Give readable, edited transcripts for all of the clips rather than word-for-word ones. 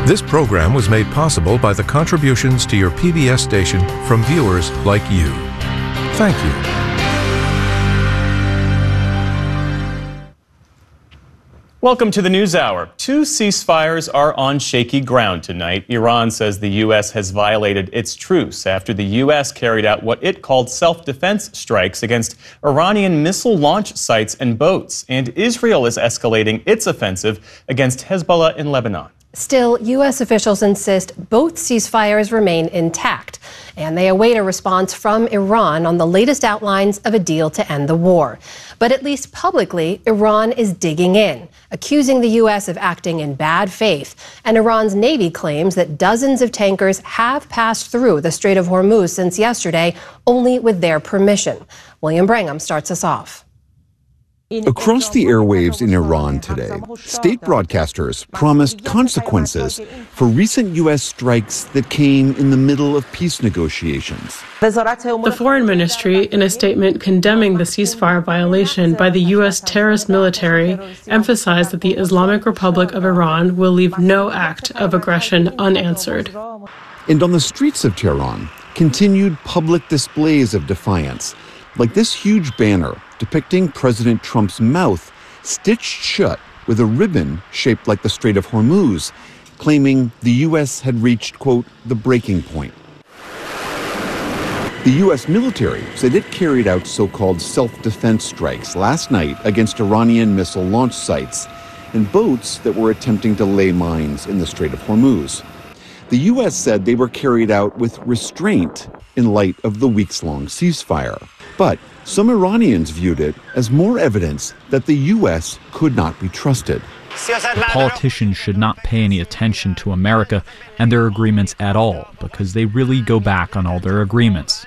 This program was made possible by the contributions to your PBS station from viewers like you. Thank you. Welcome to the NewsHour. 2 ceasefires are on shaky ground tonight. Iran says the U.S. has violated its truce after the U.S. carried out what it called self-defense strikes against Iranian missile launch sites and boats. And Israel is escalating its offensive against Hezbollah in Lebanon. Still, U.S. officials insist both ceasefires remain intact, and they await a response from Iran on the latest outlines of a deal to end the war. But at least publicly, Iran is digging in, accusing the U.S. of acting in bad faith, and Iran's Navy claims that dozens of tankers have passed through the Strait of Hormuz since yesterday, only with their permission. William Brangham starts us off. Across the airwaves in Iran today, state broadcasters promised consequences for recent U.S. strikes that came in the middle of peace negotiations. The Foreign Ministry, in a statement condemning the ceasefire violation by the U.S. terrorist military, emphasized that the Islamic Republic of Iran will leave no act of aggression unanswered. And on the streets of Tehran, continued public displays of defiance, like this huge banner depicting President Trump's mouth stitched shut with a ribbon shaped like the Strait of Hormuz, claiming the U.S. had reached, quote, the breaking point. The U.S. military said it carried out so-called self-defense strikes last night against Iranian missile launch sites and boats that were attempting to lay mines in the Strait of Hormuz. The U.S. said they were carried out with restraint in light of the weeks-long ceasefire. But some Iranians viewed it as more evidence that the U.S. could not be trusted. Politicians should not pay any attention to America and their agreements at all, because they really go back on all their agreements.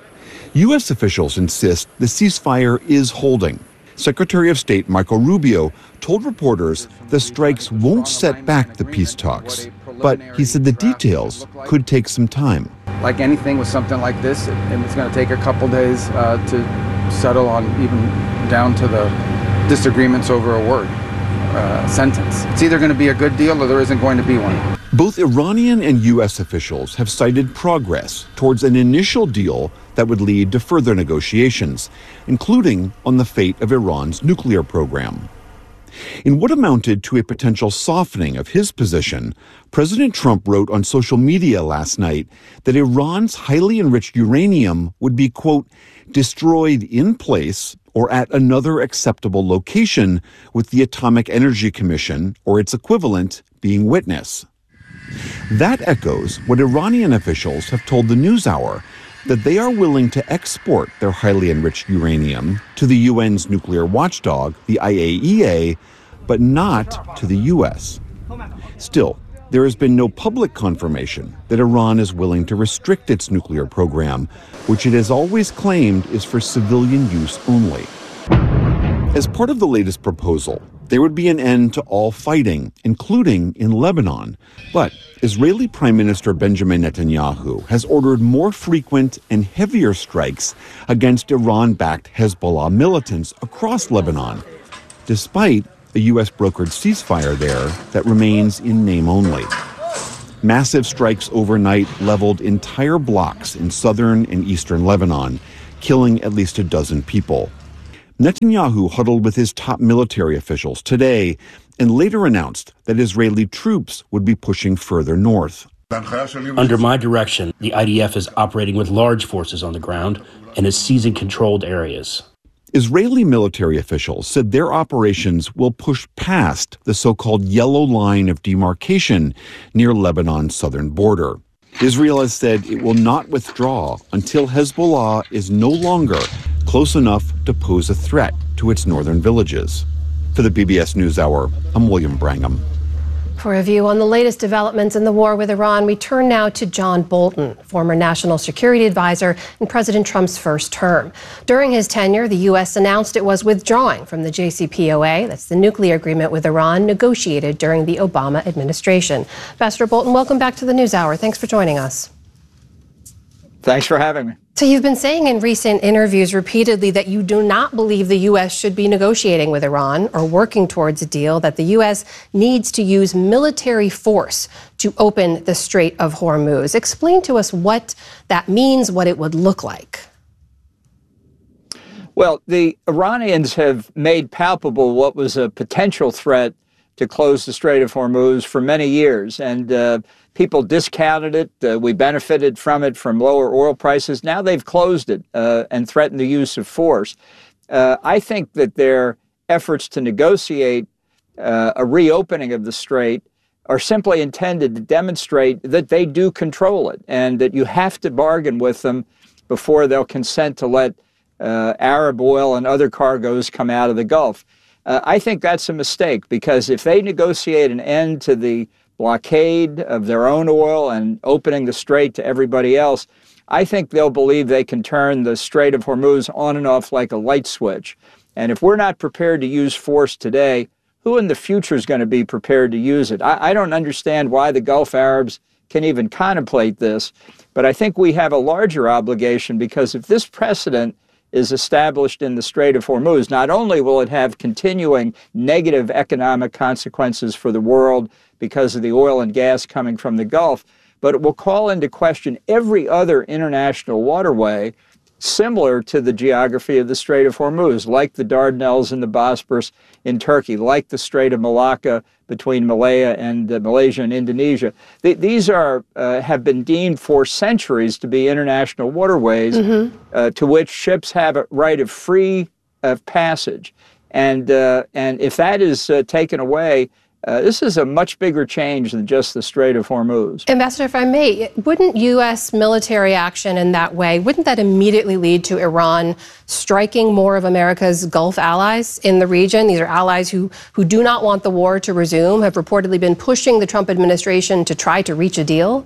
U.S. officials insist the ceasefire is holding. Secretary of State Marco Rubio told reporters the strikes won't set back the peace talks, but he said the details could take some time. Like anything with something like this, it's going to take a couple days to settle on, even down to the disagreements over a word, sentence. It's either going to be a good deal or there isn't going to be one. Both Iranian and U.S. officials have cited progress towards an initial deal that would lead to further negotiations, including on the fate of Iran's nuclear program. In what amounted to a potential softening of his position, President Trump wrote on social media last night that Iran's highly enriched uranium would be, quote, destroyed in place or at another acceptable location, with the Atomic Energy Commission, or its equivalent, being witness. That echoes what Iranian officials have told the NewsHour, that they are willing to export their highly enriched uranium to the UN's nuclear watchdog, the IAEA, but not to the U.S. Still, there has been no public confirmation that Iran is willing to restrict its nuclear program, which it has always claimed is for civilian use only. As part of the latest proposal, there would be an end to all fighting, including in Lebanon. But Israeli Prime Minister Benjamin Netanyahu has ordered more frequent and heavier strikes against Iran-backed Hezbollah militants across Lebanon, despite a U.S.-brokered ceasefire there that remains in name only. Massive strikes overnight leveled entire blocks in southern and eastern Lebanon, killing at least a dozen people. Netanyahu huddled with his top military officials today and later announced that Israeli troops would be pushing further north. Under my direction, the IDF is operating with large forces on the ground and is seizing controlled areas. Israeli military officials said their operations will push past the so-called yellow line of demarcation near Lebanon's southern border. Israel has said it will not withdraw until Hezbollah is no longer close enough to pose a threat to its northern villages. For the PBS NewsHour, I'm William Brangham. For a view on the latest developments in the war with Iran, we turn now to John Bolton, former national security advisor in President Trump's first term. During his tenure, the U.S. announced it was withdrawing from the JCPOA, that's the nuclear agreement with Iran negotiated during the Obama administration. Ambassador Bolton, welcome back to the NewsHour. Thanks for joining us. Thanks for having me. So you've been saying in recent interviews repeatedly that you do not believe the U.S. should be negotiating with Iran or working towards a deal, that the U.S. needs to use military force to open the Strait of Hormuz. Explain to us what that means, what it would look like. Well, the Iranians have made palpable what was a potential threat to close the Strait of Hormuz for many years, and people discounted it. We benefited from it from lower oil prices. Now they've closed it and threatened the use of force. I think that their efforts to negotiate a reopening of the strait are simply intended to demonstrate that they do control it and that you have to bargain with them before they'll consent to let Arab oil and other cargoes come out of the Gulf. I think that's a mistake, because if they negotiate an end to the blockade of their own oil and opening the strait to everybody else, I think they'll believe they can turn the Strait of Hormuz on and off like a light switch. And if we're not prepared to use force today, who in the future is going to be prepared to use it? I don't understand why the Gulf Arabs can even contemplate this, but I think we have a larger obligation, because if this precedent is established in the Strait of Hormuz, not only will it have continuing negative economic consequences for the world because of the oil and gas coming from the Gulf, but it will call into question every other international waterway similar to the geography of the Strait of Hormuz, like the Dardanelles and the Bosporus in Turkey, like the Strait of Malacca between Malaya and Malaysia and Indonesia. These are have been deemed for centuries to be international waterways to which ships have a right of free passage. And if that is taken away, this is a much bigger change than just the Strait of Hormuz. Ambassador, if I may, wouldn't U.S. military action in that way, wouldn't that immediately lead to Iran striking more of America's Gulf allies in the region? These are allies who do not want the war to resume, have reportedly been pushing the Trump administration to try to reach a deal.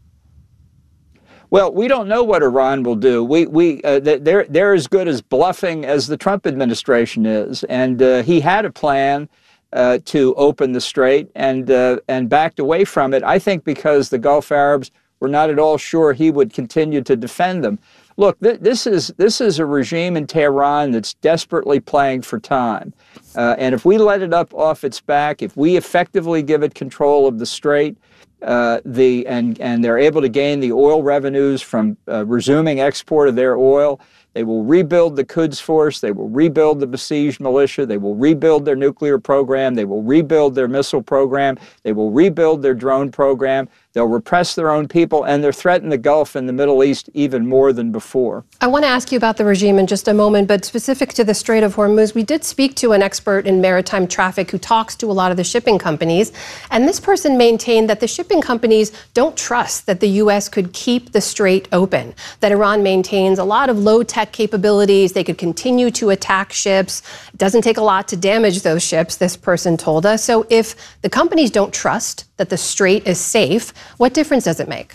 Well, we don't know what Iran will do. They're as good as bluffing as the Trump administration is, and he had a plan to open the strait and backed away from it, I think because the Gulf Arabs were not at all sure he would continue to defend them. Look, this is a regime in Tehran that's desperately playing for time. And if we let it up off its back, if we effectively give it control of the strait, and they're able to gain the oil revenues from resuming export of their oil, they will rebuild the Quds Force, they will rebuild the besieged militia, they will rebuild their nuclear program, they will rebuild their missile program, they will rebuild their drone program, they'll repress their own people, and they'll threaten the Gulf and the Middle East even more than before. I want to ask you about the regime in just a moment, but specific to the Strait of Hormuz, we did speak to an expert in maritime traffic who talks to a lot of the shipping companies, and this person maintained that the shipping companies don't trust that the U.S. could keep the strait open, that Iran maintains a lot of low-tech capabilities, they could continue to attack ships. It doesn't take a lot to damage those ships, this person told us. So if the companies don't trust that the strait is safe, what difference does it make?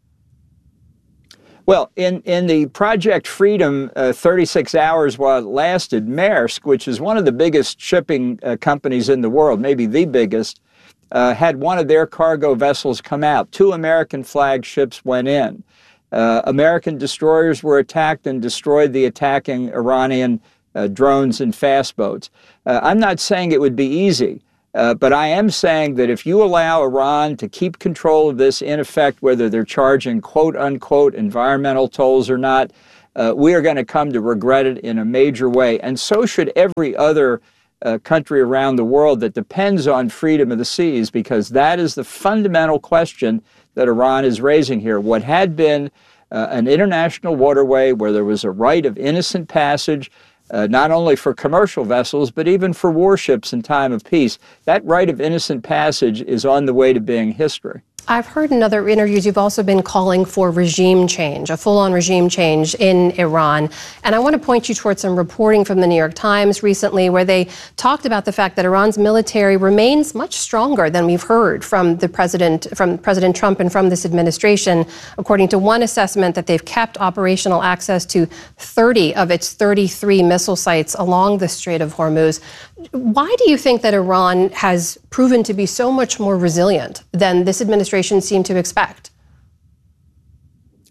Well, in the Project Freedom 36 hours while it lasted, Maersk, which is one of the biggest shipping companies in the world, maybe the biggest, had one of their cargo vessels come out. 2 American flag ships went in. American destroyers were attacked and destroyed the attacking Iranian drones and fast boats. I'm not saying it would be easy. But I am saying that if you allow Iran to keep control of this, in effect, whether they're charging quote-unquote environmental tolls or not, we are going to come to regret it in a major way. And so should every other country around the world that depends on freedom of the seas, because that is the fundamental question that Iran is raising here. What had been an international waterway where there was a right of innocent passage, not only for commercial vessels, but even for warships in time of peace. That right of innocent passage is on the way to being history. I've heard in other interviews you've also been calling for regime change, a full-on regime change in Iran. And I want to point you towards some reporting from the New York Times recently where they talked about the fact that Iran's military remains much stronger than we've heard from President Trump and from this administration. According to one assessment, that they've kept operational access to 30 of its 33 missile sites along the Strait of Hormuz. Why do you think that Iran has proven to be so much more resilient than this administration seemed to expect?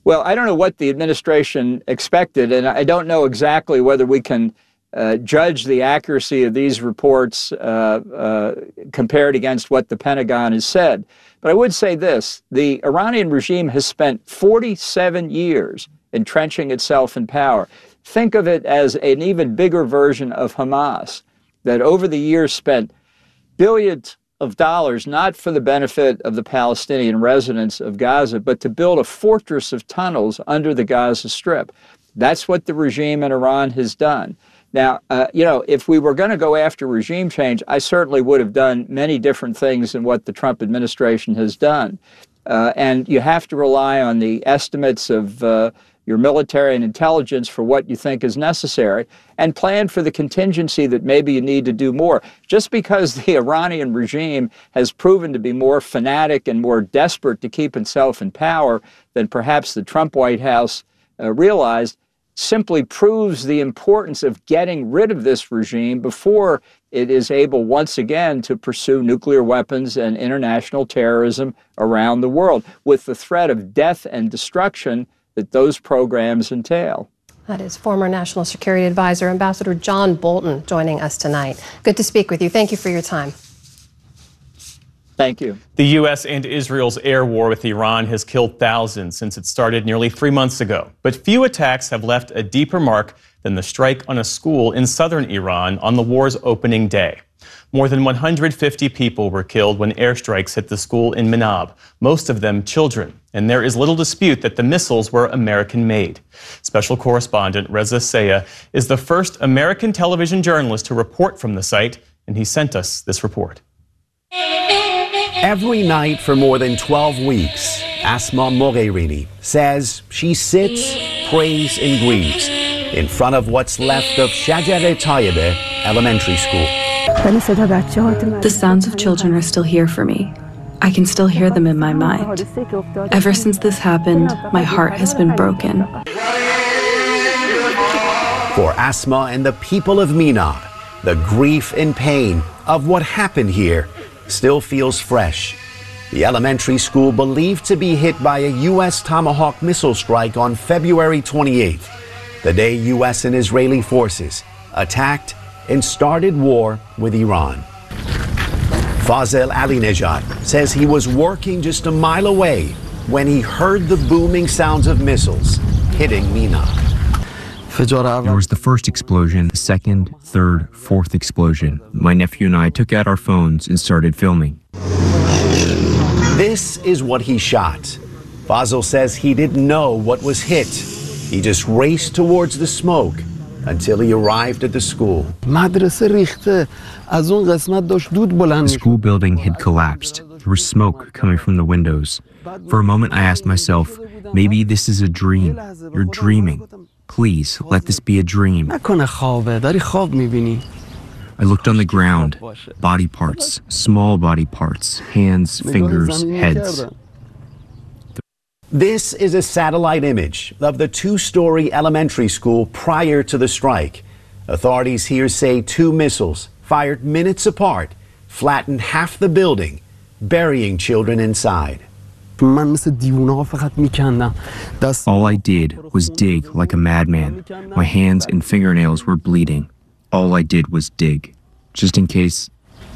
Well, I don't know what the administration expected, and I don't know exactly whether we can judge the accuracy of these reports compared against what the Pentagon has said. But I would say this: the Iranian regime has spent 47 years entrenching itself in power. Think of it as an even bigger version of Hamas, that over the years spent billions of dollars, not for the benefit of the Palestinian residents of Gaza, but to build a fortress of tunnels under the Gaza Strip. That's what the regime in Iran has done. Now, if we were going to go after regime change, I certainly would have done many different things than what the Trump administration has done. And you have to rely on the estimates of your military and intelligence for what you think is necessary, and plan for the contingency that maybe you need to do more. Just because the Iranian regime has proven to be more fanatic and more desperate to keep itself in power than perhaps the Trump White House realized, simply proves the importance of getting rid of this regime before it is able once again to pursue nuclear weapons and international terrorism around the world, with the threat of death and destruction that those programs entail. That is former National Security Advisor, Ambassador John Bolton, joining us tonight. Good to speak with you. Thank you for your time. Thank you. The U.S. and Israel's air war with Iran has killed thousands since it started nearly 3 months ago. But few attacks have left a deeper mark than the strike on a school in southern Iran on the war's opening day. More than 150 people were killed when airstrikes hit the school in Minab, most of them children. And there is little dispute that the missiles were American-made. Special correspondent Reza Sayah is the first American television journalist to report from the site, and he sent us this report. Every night for more than 12 weeks, Asma Mogherini says she sits, prays, and grieves in front of what's left of Shajare Tayyibeh Elementary School. The sounds of children are still here for me. I can still hear them in my mind. Ever since this happened, my heart has been broken. For Asma and the people of Minab, the grief and pain of what happened here still feels fresh. The elementary school believed to be hit by a U.S. Tomahawk missile strike on February 28th, the day U.S. and Israeli forces attacked and started war with Iran. Fazel Alinejad says he was working just a mile away when he heard the booming sounds of missiles hitting Minab. There was the first explosion, the second, third, fourth explosion. My nephew and I took out our phones and started filming. This is what he shot. Fazel says he didn't know what was hit. He just raced towards the smoke until he arrived at the school. The school building had collapsed. There was smoke coming from the windows. For a moment, I asked myself, maybe this is a dream. You're dreaming. Please, let this be a dream. I looked on the ground. Body parts, small body parts, hands, fingers, heads. This is a satellite image of the two-story elementary school prior to the strike. Authorities here say 2 missiles, fired minutes apart, flattened half the building, burying children inside. All I did was dig like a madman. My hands and fingernails were bleeding. All I did was dig, just in case.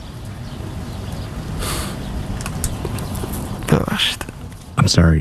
I'm sorry.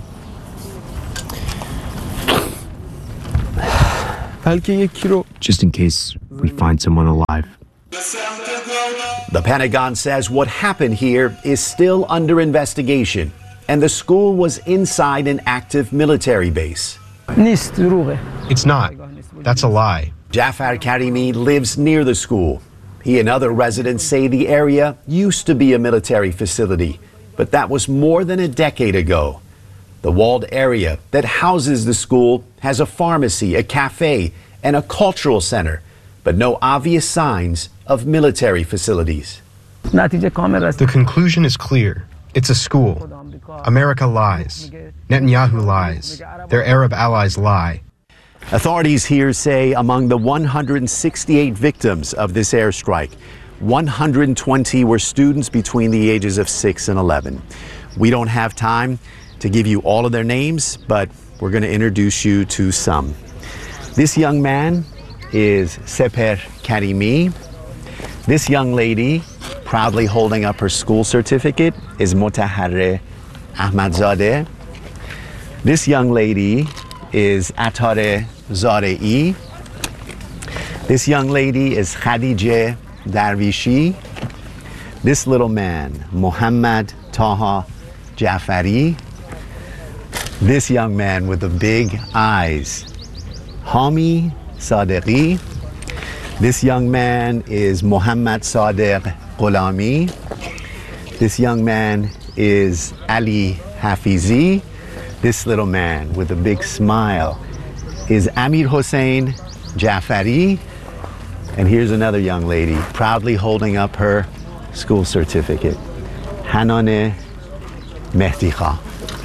Just in case we find someone alive. The Pentagon says what happened here is still under investigation, and the school was inside an active military base. It's not. That's a lie. Jafar Karimi lives near the school. He and other residents say the area used to be a military facility, but that was more than a decade ago. The walled area that houses the school has a pharmacy, a cafe, and a cultural center, but no obvious signs of military facilities. The conclusion is clear. It's a school. America lies. Netanyahu lies. Their Arab allies lie. Authorities here say among the 168 victims of this airstrike, 120 were students between the ages of 6 and 11. We don't have time to give you all of their names, but we're going to introduce you to some. This young man is Seper Karimi. This young lady, proudly holding up her school certificate, is Motahare Ahmadzadeh. This young lady is Atare Zarei. This young lady is Khadijeh Darvishi. This little man, Muhammad Taha Jafari. This young man with the big eyes, Hami Sadeqi. This young man is Muhammad Sadiq Gholami. This young man is Ali Hafizi. This little man with a big smile is Amir Hossein Jafari. And here's another young lady proudly holding up her school certificate, Hanane Mehdi Kha.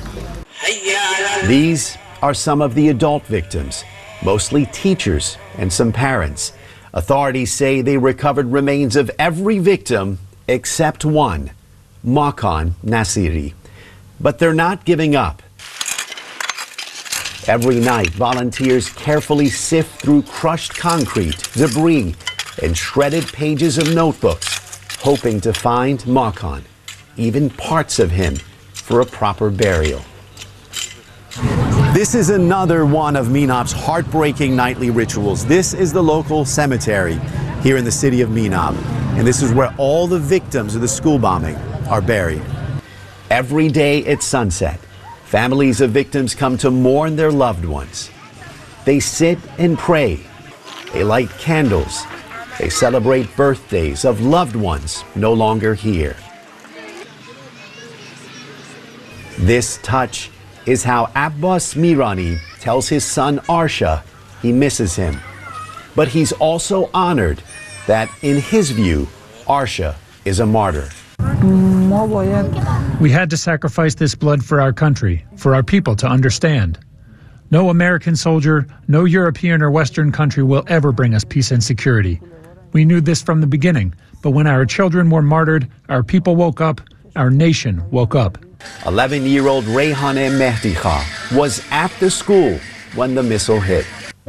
These are some of the adult victims, mostly teachers and some parents. Authorities say they recovered remains of every victim except one, Makan Nasiri. But they're not giving up. Every night, volunteers carefully sift through crushed concrete, debris, and shredded pages of notebooks, hoping to find Makan, even parts of him, for a proper burial. This is another one of Minab's heartbreaking nightly rituals. This is the local cemetery here in the city of Minab, and this is where all the victims of the school bombing are buried. Every day at sunset, families of victims come to mourn their loved ones. They sit and pray. They light candles. They celebrate birthdays of loved ones no longer here. This touch is how Abbas Mirani tells his son Arsha he misses him. But he's also honored that, in his view, Arsha is a martyr. We had to sacrifice this blood for our country, for our people to understand. No American soldier, no European or Western country will ever bring us peace and security. We knew this from the beginning, but when our children were martyred, our people woke up, our nation woke up. 11-year-old Rayhaneh Mehdi Kha was at the school when the missile hit.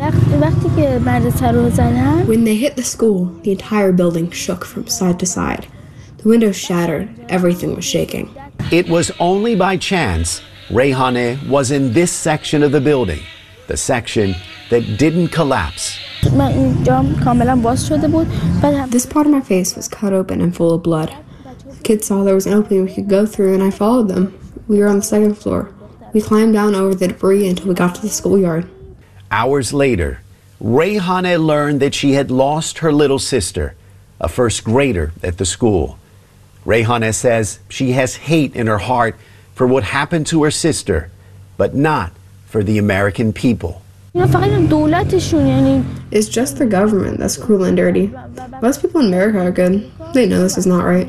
When they hit the school, the entire building shook from side to side. The windows shattered, everything was shaking. It was only by chance Rayhaneh was in this section of the building, the section that didn't collapse. This part of my face was cut open and full of blood. The kids saw there was an opening we could go through, and I followed them. We were on the second floor. We climbed down over the debris until we got to the schoolyard. Hours later, Rayhaneh learned that she had lost her little sister, a first grader at the school. Rayhaneh says she has hate in her heart for what happened to her sister, but not for the American people. It's just the government that's cruel and dirty. Most people in America are good. They know this is not right.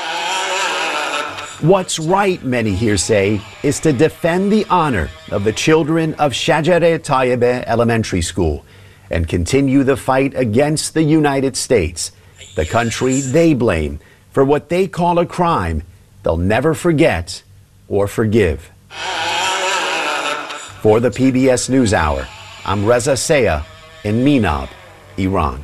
What's right, many here say, is to defend the honor of the children of Shajare Tayyibeh Elementary School and continue the fight against the United States, the country they blame for what they call a crime they'll never forget or forgive. For the PBS NewsHour, I'm Reza Sayah in Minab, Iran.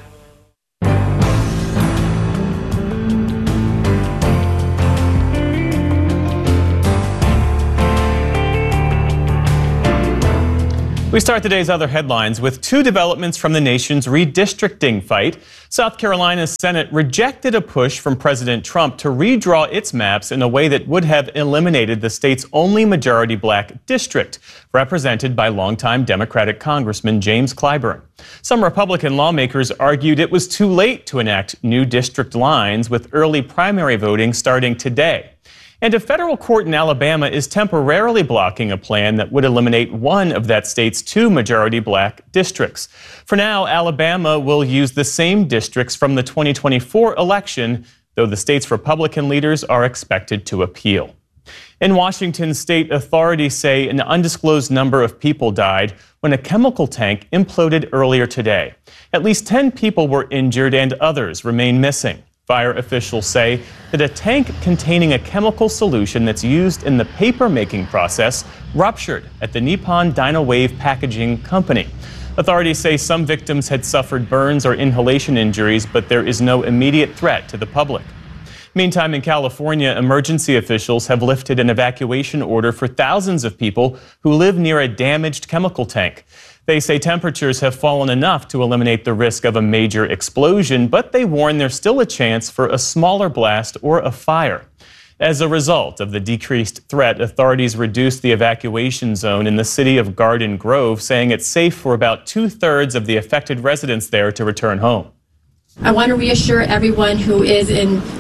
We start today's other headlines with two developments from the nation's redistricting fight. South Carolina's Senate rejected a push from President Trump to redraw its maps in a way that would have eliminated the state's only majority black district, represented by longtime Democratic Congressman James Clyburn. Some Republican lawmakers argued it was too late to enact new district lines, with early primary voting starting today. And a federal court in Alabama is temporarily blocking a plan that would eliminate one of that state's two majority black districts. For now, Alabama will use the same districts from the 2024 election, though the state's Republican leaders are expected to appeal. In Washington, state authorities say an undisclosed number of people died when a chemical tank imploded earlier today. At least 10 people were injured and others remain missing. Fire officials say that a tank containing a chemical solution that's used in the paper-making process ruptured at the Nippon Dynawave Packaging Company. Authorities say some victims had suffered burns or inhalation injuries, but there is no immediate threat to the public. Meantime, in California, emergency officials have lifted an evacuation order for thousands of people who live near a damaged chemical tank. They say temperatures have fallen enough to eliminate the risk of a major explosion, but they warn there's still a chance for a smaller blast or a fire. As a result of the decreased threat, authorities reduced the evacuation zone in the city of Garden Grove, saying it's safe for about 2/3 of the affected residents there to return home. I want to reassure everyone who is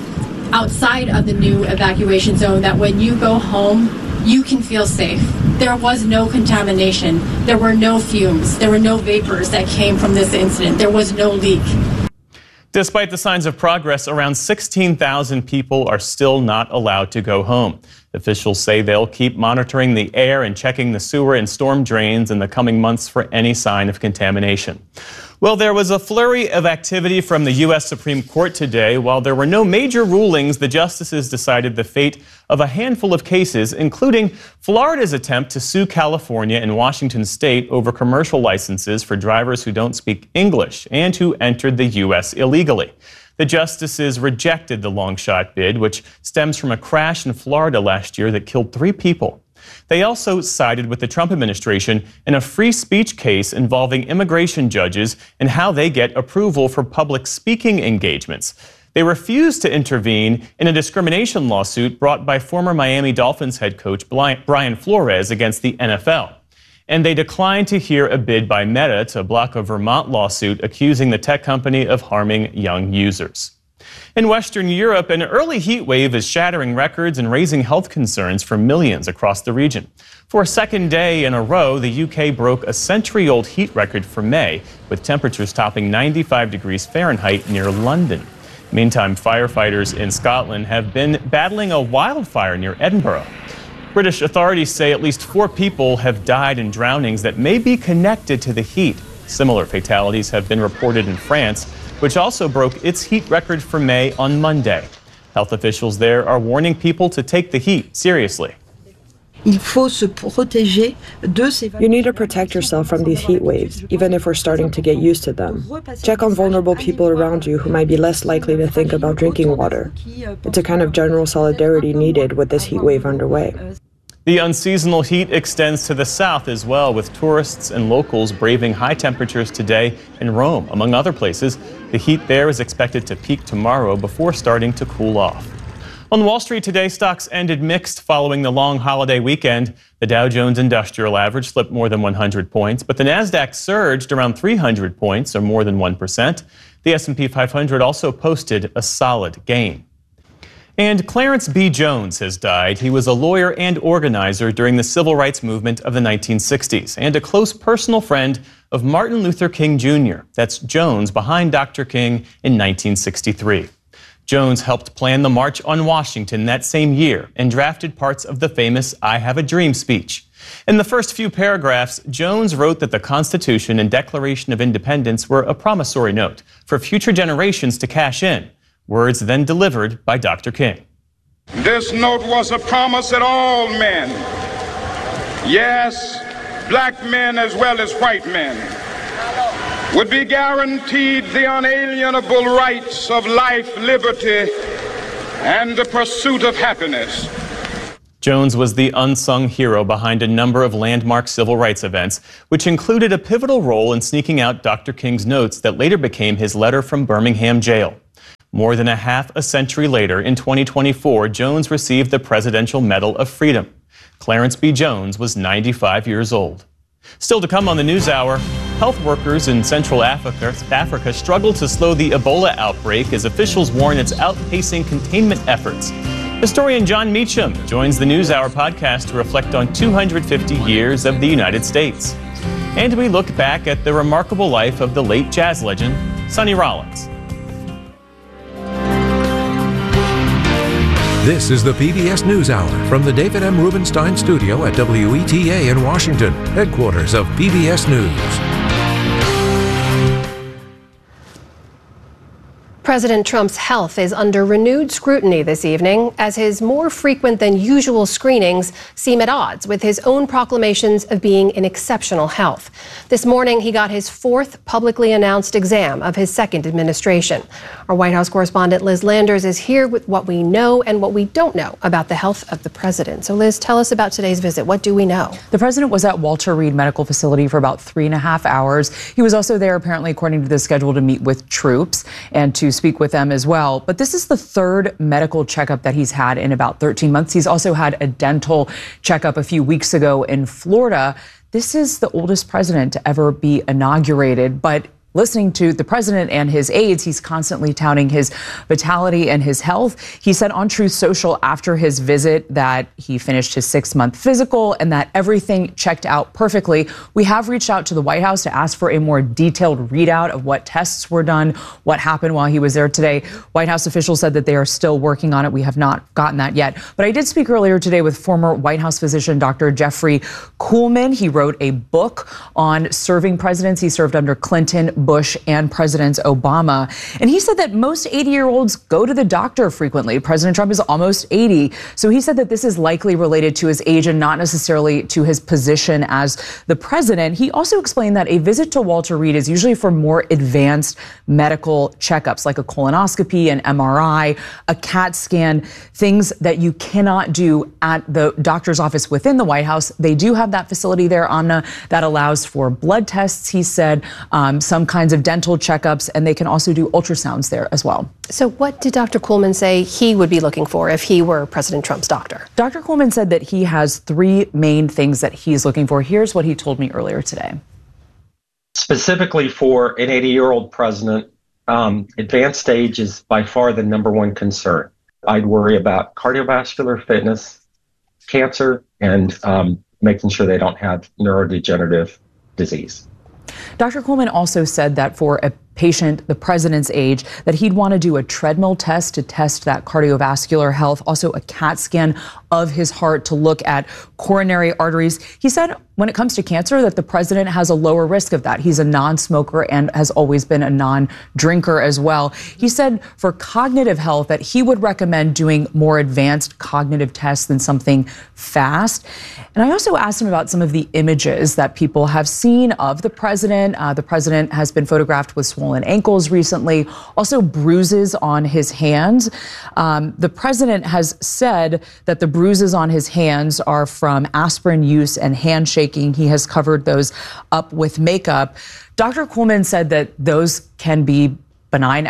outside of the new evacuation zone that when you go home, you can feel safe. There was no contamination. There were no fumes. There were no vapors that came from this incident. There was no leak. Despite the signs of progress, around 16,000 people are still not allowed to go home. Officials say they'll keep monitoring the air and checking the sewer and storm drains in the coming months for any sign of contamination. Well, there was a flurry of activity from the U.S. Supreme Court today. While there were no major rulings, the justices decided the fate of a handful of cases, including Florida's attempt to sue California and Washington state over commercial licenses for drivers who don't speak English and who entered the U.S. illegally. The justices rejected the long shot bid, which stems from a crash in Florida last year that killed 3 people. They also sided with the Trump administration in a free speech case involving immigration judges and how they get approval for public speaking engagements. They refused to intervene in a discrimination lawsuit brought by former Miami Dolphins head coach Brian Flores against the NFL. And they declined to hear a bid by Meta to block a Vermont lawsuit accusing the tech company of harming young users. In Western Europe, an early heat wave is shattering records and raising health concerns for millions across the region. For a second day in a row, the UK broke a century-old heat record for May, with temperatures topping 95 degrees Fahrenheit near London. Meantime, firefighters in Scotland have been battling a wildfire near Edinburgh. British authorities say at least 4 people have died in drownings that may be connected to the heat. Similar fatalities have been reported in France, which also broke its heat record for May on Monday. Health officials there are warning people to take the heat seriously. You need to protect yourself from these heat waves, even if we're starting to get used to them. Check on vulnerable people around you who might be less likely to think about drinking water. It's a kind of general solidarity needed with this heat wave underway. The unseasonal heat extends to the south as well, with tourists and locals braving high temperatures today in Rome, among other places. The heat there is expected to peak tomorrow before starting to cool off. On Wall Street today, stocks ended mixed following the long holiday weekend. The Dow Jones Industrial Average slipped more than 100 points, but the Nasdaq surged around 300 points, or more than 1%. The S&P 500 also posted a solid gain. And Clarence B. Jones has died. He was a lawyer and organizer during the civil rights movement of the 1960s and a close personal friend of Martin Luther King Jr. That's Jones behind Dr. King in 1963. Jones helped plan the March on Washington that same year and drafted parts of the famous I Have a Dream speech. In the first few paragraphs, Jones wrote that the Constitution and Declaration of Independence were a promissory note for future generations to cash in. Words then delivered by Dr. King. This note was a promise that all men, yes, black men as well as white men, would be guaranteed the unalienable rights of life, liberty, and the pursuit of happiness. Jones was the unsung hero behind a number of landmark civil rights events, which included a pivotal role in sneaking out Dr. King's notes that later became his letter from Birmingham jail. More than a half a century later, in 2024, Jones received the Presidential Medal of Freedom. Clarence B. Jones was 95 years old. Still to come on the NewsHour, health workers in Central Africa struggle to slow the Ebola outbreak as officials warn it's outpacing containment efforts. Historian John Meacham joins the NewsHour podcast to reflect on 250 years of the United States. And we look back at the remarkable life of the late jazz legend, Sonny Rollins. This is the PBS NewsHour from the David M. Rubenstein Studio at WETA in Washington, headquarters of PBS News. President Trump's health is under renewed scrutiny this evening as his more frequent than usual screenings seem at odds with his own proclamations of being in exceptional health. This morning, he got his fourth publicly announced exam of his second administration. Our White House correspondent Liz Landers is here with what we know and what we don't know about the health of the president. So Liz, tell us about today's visit. What do we know? The president was at Walter Reed Medical Facility for about 3.5 hours. He was also there, apparently, according to the schedule, to meet with troops and to speak with them as well. But this is the third medical checkup that he's had in about 13 months. He's also had a dental checkup a few weeks ago in Florida. This is the oldest president to ever be inaugurated, but listening to the president and his aides, he's constantly touting his vitality and his health. He said on Truth Social after his visit that he finished his 6-month physical and that everything checked out perfectly. We have reached out to the White House to ask for a more detailed readout of what tests were done, what happened while he was there today. White House officials said that they are still working on it. We have not gotten that yet. But I did speak earlier today with former White House physician Dr. Jeffrey Kuhlman. He wrote a book on serving presidents. He served under Clinton, Bush, and President Obama. And he said that most 80-year-olds go to the doctor frequently. President Trump is almost 80. So he said that this is likely related to his age and not necessarily to his position as the president. He also explained that a visit to Walter Reed is usually for more advanced medical checkups, like a colonoscopy, an MRI, a CAT scan, things that you cannot do at the doctor's office within the White House. They do have that facility there, Amna, that allows for blood tests, he said, some kinds of dental checkups, and they can also do ultrasounds there as well. So what did Dr. Kuhlman say he would be looking for if he were President Trump's doctor? Dr. Kuhlman said that he has 3 main things that he's looking for. Here's what he told me earlier today. Specifically for an 80-year-old president, advanced stage is by far the #1 concern. I'd worry about cardiovascular fitness, cancer, and making sure they don't have neurodegenerative disease. Dr. Kuhlman also said that for a patient the president's age, that he'd want to do a treadmill test to test that cardiovascular health, also a CAT scan of his heart to look at coronary arteries. He said when it comes to cancer that the president has a lower risk of that. He's a non-smoker and has always been a non-drinker as well. He said for cognitive health that he would recommend doing more advanced cognitive tests than something fast. And I also asked him about some of the images that people have seen of the president. The president has been photographed with swollen ankles recently, also bruises on his hands. The president has said that the bruises on his hands are from aspirin use and handshaking. He has covered those up with makeup. Dr. Kuhlman said that those can be benign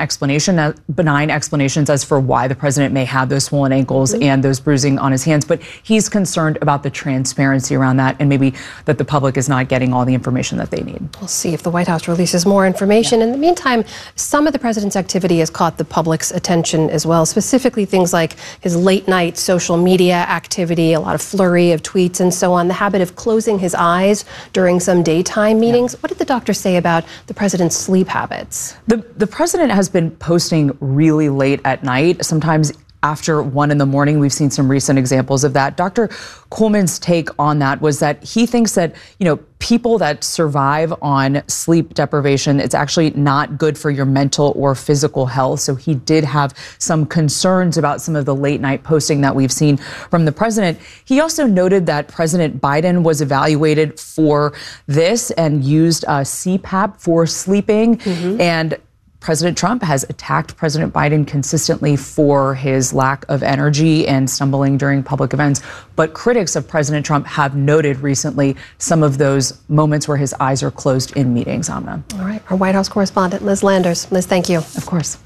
explanations as for why the president may have those swollen ankles and those bruising on his hands, but he's concerned about the transparency around that and maybe that the public is not getting all the information that they need. We'll see if the White House releases more information. In the meantime, some of the president's activity has caught the public's attention as well, specifically things like his late night social media activity, a lot of flurry of tweets and so on, the habit of closing his eyes during some daytime meetings. What did the doctor say about the president's sleep habits? The president has been posting really late at night, sometimes after 1 a.m. We've seen some recent examples of that. Dr. Kuhlman's take on that was that he thinks that, people that survive on sleep deprivation, it's actually not good for your mental or physical health. So he did have some concerns about some of the late night posting that we've seen from the president. He also noted that President Biden was evaluated for this and used CPAP for sleeping. And President Trump has attacked President Biden consistently for his lack of energy and stumbling during public events. But critics of President Trump have noted recently some of those moments where his eyes are closed in meetings, Amna. All right. Our White House correspondent, Liz Landers. Liz, thank you. Of course.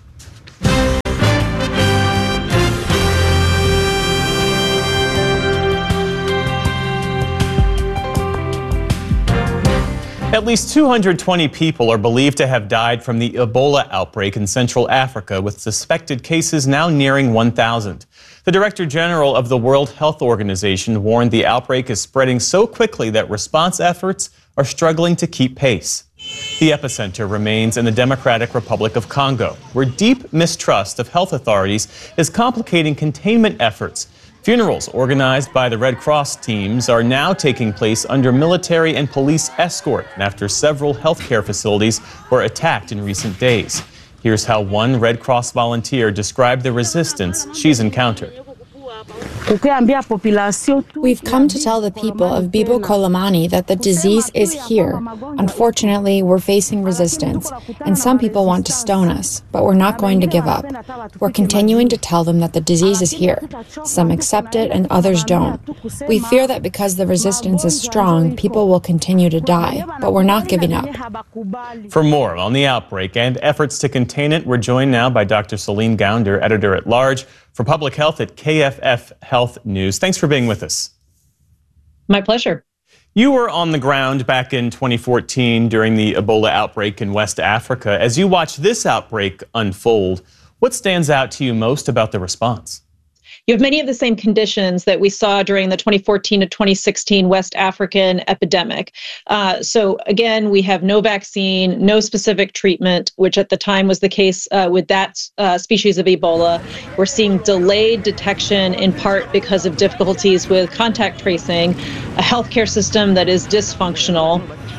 At least 220 people are believed to have died from the Ebola outbreak in Central Africa, with suspected cases now nearing 1,000. The Director General of the World Health Organization warned the outbreak is spreading so quickly that response efforts are struggling to keep pace. The epicenter remains in the Democratic Republic of Congo, where deep mistrust of health authorities is complicating containment efforts. Funerals organized by the Red Cross teams are now taking place under military and police escort after several healthcare facilities were attacked in recent days. Here's how one Red Cross volunteer described the resistance she's encountered. We've come to tell the people of Bibo Kolomani that the disease is here. Unfortunately, we're facing resistance, and some people want to stone us, but we're not going to give up. We're continuing to tell them that the disease is here. Some accept it and others don't. We fear that because the resistance is strong, people will continue to die, but we're not giving up. For more on the outbreak and efforts to contain it, we're joined now by Dr. Celine Gounder, editor-at-large for Public Health at KFF Health News. Thanks for being with us. My pleasure. You were on the ground back in 2014 during the Ebola outbreak in West Africa. As you watch this outbreak unfold, what stands out to you most about the response? You have many of the same conditions that we saw during the 2014 to 2016 West African epidemic. So again, we have no vaccine, no specific treatment, which at the time was the case with that species of Ebola. We're seeing delayed detection in part because of difficulties with contact tracing, a healthcare system that is dysfunctional,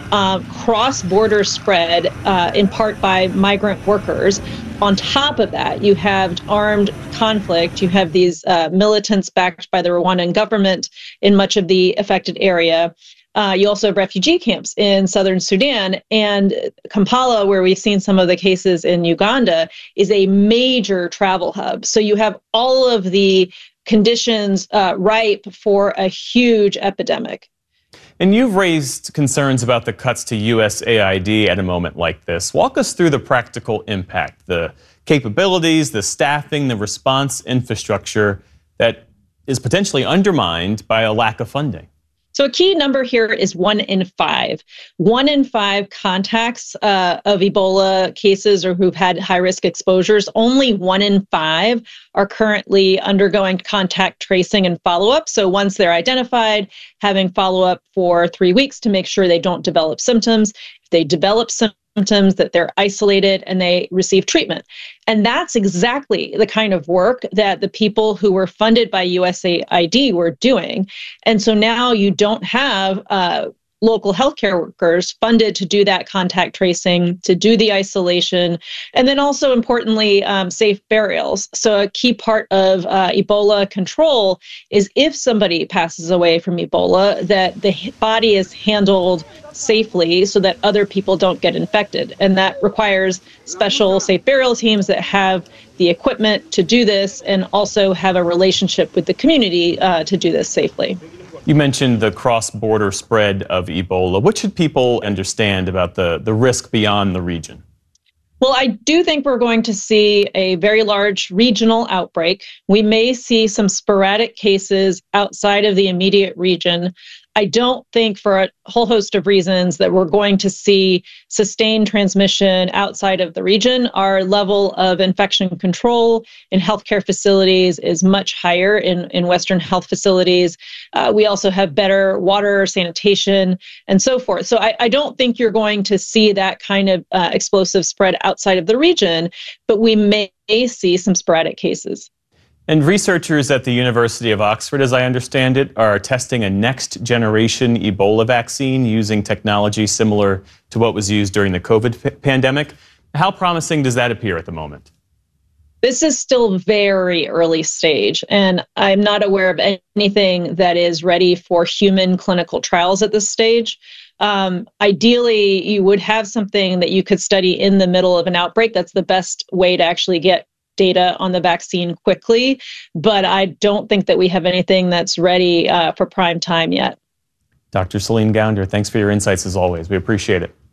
cross-border spread in part by migrant workers. On top of that, you have armed conflict. You have these militants backed by the Rwandan government in much of the affected area. You also have refugee camps in southern Sudan, and Kampala, where we've seen some of the cases in Uganda, is a major travel hub. So you have all of the conditions ripe for a huge epidemic. And you've raised concerns about the cuts to USAID at a moment like this. Walk us through the practical impact, the capabilities, the staffing, the response infrastructure that is potentially undermined by a lack of funding. So a key number here is 1 in 5. 1 in 5 contacts of Ebola cases or who've had high-risk exposures, only 1 in 5 are currently undergoing contact tracing and follow-up. So once they're identified, having follow-up for 3 weeks to make sure they don't develop symptoms. If they develop symptoms, that they're isolated and they receive treatment. And that's exactly the kind of work that the people who were funded by USAID were doing. And so now you don't have local healthcare workers funded to do that contact tracing, to do the isolation, and then also importantly, safe burials. So a key part of Ebola control is if somebody passes away from Ebola, that the body is handled safely so that other people don't get infected. And that requires special safe burial teams that have the equipment to do this and also have a relationship with the community to do this safely. You mentioned the cross-border spread of Ebola. What should people understand about the risk beyond the region? Well, I do think we're going to see a very large regional outbreak. We may see some sporadic cases outside of the immediate region. I don't think, for a whole host of reasons, that we're going to see sustained transmission outside of the region. Our level of infection control in healthcare facilities is much higher in Western health facilities. We also have better water, sanitation, and so forth. So I don't think you're going to see that kind of explosive spread outside of the region, but we may see some sporadic cases. And researchers at the University of Oxford, as I understand it, are testing a next-generation Ebola vaccine using technology similar to what was used during the COVID pandemic. How promising does that appear at the moment? This is still very early stage, and I'm not aware of anything that is ready for human clinical trials at this stage. Ideally, you would have something that you could study in the middle of an outbreak. That's the best way to actually get data on the vaccine quickly, but I don't think that we have anything that's ready for prime time yet. Dr. Celine Gounder, thanks for your insights as always. We appreciate it.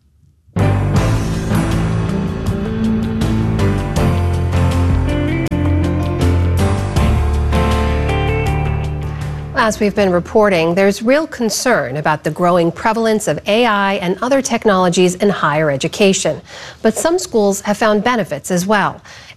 As we've been reporting, there's real concern about the growing prevalence of AI and other technologies in higher education. But some schools have found benefits as well.